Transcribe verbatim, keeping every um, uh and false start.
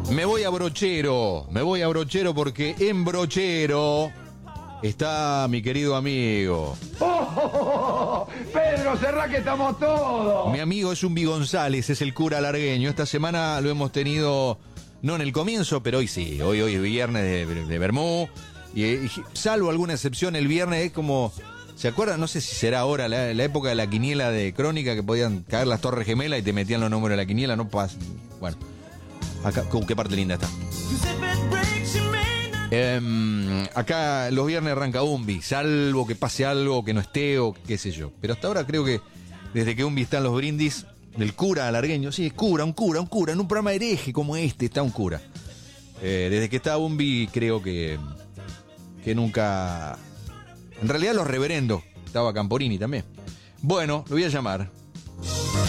Me voy a Brochero, me voy a Brochero porque en Brochero está mi querido amigo. ¡Oh, oh, oh, oh! Pedro, cerrá que estamos todos. Mi amigo es un González, es el cura largueño. Esta semana lo hemos tenido, no en el comienzo, pero hoy sí. Hoy, hoy es viernes de, de Bermú. Y, y salvo alguna excepción, el viernes es como... ¿Se acuerdan? No sé si será ahora la, la época de la quiniela de Crónica, que podían caer las torres gemelas y te metían los números de la quiniela. No pasa. Bueno, acá, uh, qué parte linda está. Eh, acá los viernes arranca Umbi, salvo que pase algo, que no esté o qué sé yo. Pero hasta ahora creo que desde que Umbi está en los brindis del cura largueño, sí, es cura, un cura, un cura, en un programa hereje como este está un cura. Eh, desde que está Umbi creo que, que nunca... En realidad los reverendos, estaba Camporini también. Bueno, lo voy a llamar.